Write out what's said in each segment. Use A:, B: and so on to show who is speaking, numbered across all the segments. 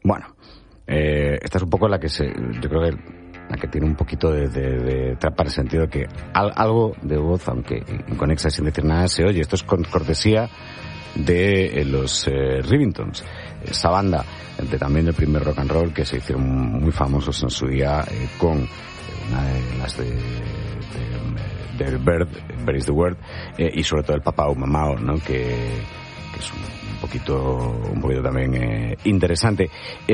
A: Bueno, esta es un poco la que yo creo que la que tiene un poquito de trapa en el sentido de que algo de voz, aunque inconexa sin decir nada, se oye. Esto es con cortesía de los Rivingtons, esa banda también del primer rock and roll que se hicieron muy famosos en su día con una de las de Bird is the Word, y sobre todo el Papao Mamao, ¿no? que es un poquito también interesante.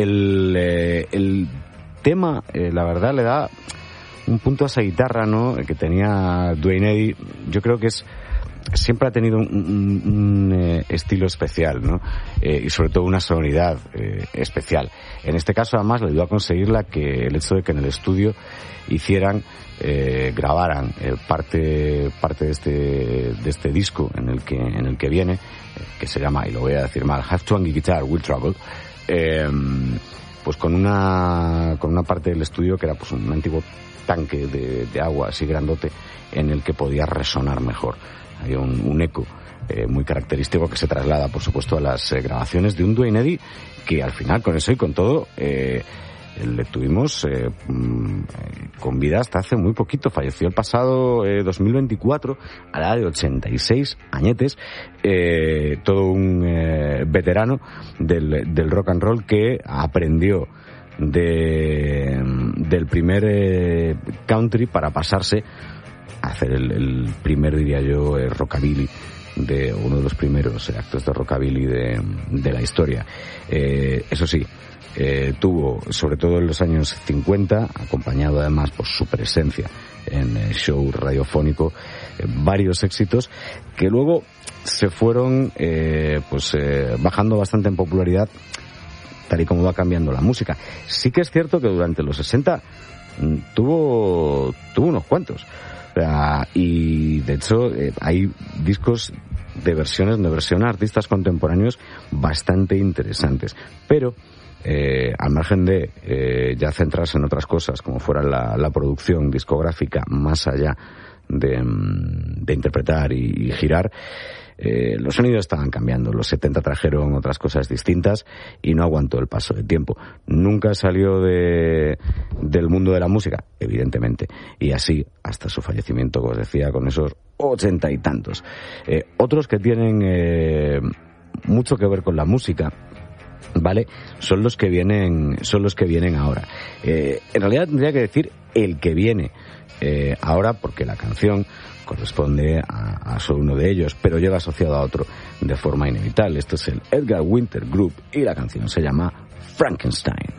A: El tema, la verdad, le da un punto a esa guitarra, ¿no? Que tenía Duane Eddy. Yo creo que siempre ha tenido un estilo especial, ¿no? Y sobre todo una sonoridad especial. En este caso, además, le ayudó a conseguirla el hecho de que en el estudio grabaran parte de este disco en el que viene, que se llama, y lo voy a decir mal, Have Twangy Guitar Will Trouble, pues con una parte del estudio que era pues un antiguo tanque de agua así grandote en el que podía resonar mejor. Había un eco muy característico que se traslada, por supuesto, a las grabaciones de un Duane Eddy que al final, con eso y con todo, le tuvimos con vida hasta hace muy poquito. Falleció el pasado 2024 a la edad de 86 añetes, todo un veterano del rock and roll que aprendió del primer country para pasarse a hacer el primer, diría yo, rockabilly, de uno de los primeros actos de rockabilly de la historia. Eso sí, tuvo, sobre todo en los años 50, acompañado además por su presencia en show radiofónico, varios éxitos que luego se fueron bajando bastante en popularidad tal y como va cambiando la música. Sí que es cierto que durante los 60 tuvo unos cuantos. Y de hecho hay discos de versiones donde versiona artistas contemporáneos bastante interesantes, pero al margen de ya centrarse en otras cosas como fuera la producción discográfica, más allá de interpretar y girar, los sonidos estaban cambiando. Los 70 trajeron otras cosas distintas y no aguantó el paso del tiempo. Nunca salió del mundo de la música, evidentemente, y así hasta su fallecimiento, como os decía, con esos 80 y tantos. Otros que tienen mucho que ver con la música, ¿vale? Son los que vienen ahora. En realidad tendría que decir el que viene ahora, porque la canción corresponde a solo uno de ellos, pero llega asociado a otro de forma inevitable. Esto es el Edgar Winter Group y la canción se llama Frankenstein.